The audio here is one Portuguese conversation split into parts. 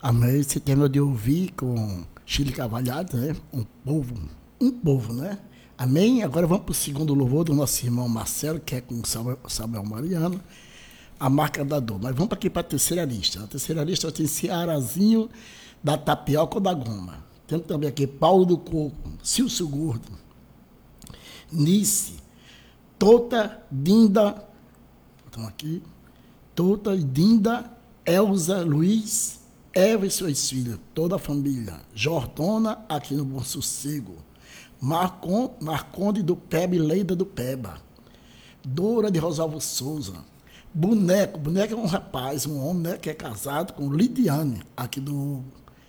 Amém. Você terminou de ouvir com Chile Cavalhado, né? Um povo, né? Amém. Agora vamos para o segundo louvor do nosso irmão Marcelo, que é com Samuel Mariano, a marca da dor. Mas vamos aqui para a terceira lista. A terceira lista tem Cearazinho da Tapioca ou da Goma. Temos também aqui Paulo do Coco, Cilso Gordo, Nice, Tota, Dinda, estamos aqui, Tota, Dinda, Elza, Luiz, Eva e suas filhas, toda a família, Jordona, aqui no Bom Sossego, Marconde do Peba e Leida do Peba, Dora de Rosalvo Souza, Boneco é um rapaz, um homem, né, que é casado com Lidiane, aqui do...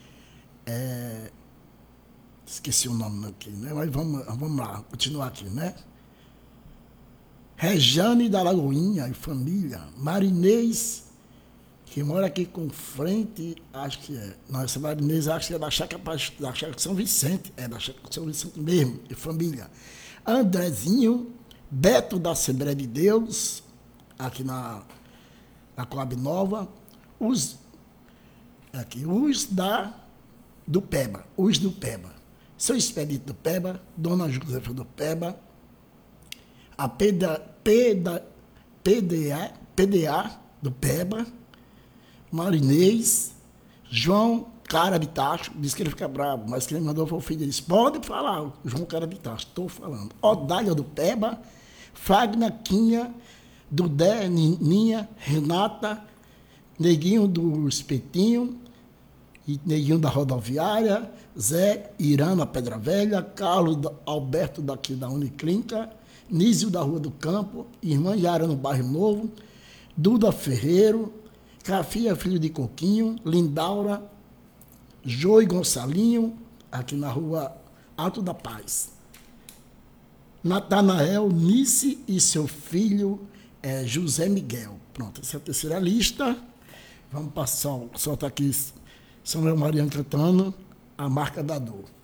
esqueci o nome aqui, né? Mas vamos lá, continuar aqui, né? Rejane da Lagoinha e família, Marinês, que mora aqui com frente, acho que é. Não, essa Marinês acho que é da Chácara São Vicente, é da Chácara São Vicente mesmo, e família. Andrezinho, Beto da Assembleia de Deus, aqui na Coab Nova, os do Peba, seu Expedito do Peba, Dona Josefa do Peba, a PDA do Peba, Marinês, João Cara de Tacho, disse que ele fica bravo, mas que ele mandou foi o filho dele. Pode falar, João Cara de Tacho, estou falando. Odália do Peba, Fagna Quinha, Dudé, Nininha, Renata, Neguinho do Espetinho, Neguinho da Rodoviária, Zé Irana Pedra Velha, Carlos Alberto daqui da Uniclínica, Nísio da Rua do Campo, Irmã Yara no Bairro Novo, Duda Ferreiro, Cafia Filho de Coquinho, Lindaura, Joey Gonçalinho, aqui na Rua Alto da Paz. Natanael Nice e seu filho José Miguel. Pronto, essa é a terceira lista. Vamos passar, solta aqui Samuel Mariano cantando A Marca da Dor.